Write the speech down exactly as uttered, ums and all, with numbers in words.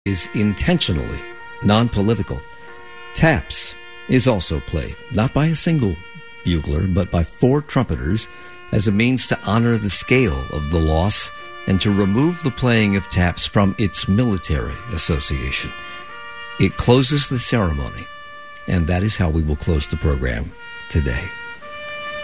is intentionally non-political. Taps is also played, not by a single bugler, but by four trumpeters as a means to honor the scale of the loss and to remove the playing of taps from its military association. It closes the ceremony, and that is how we will close the program today.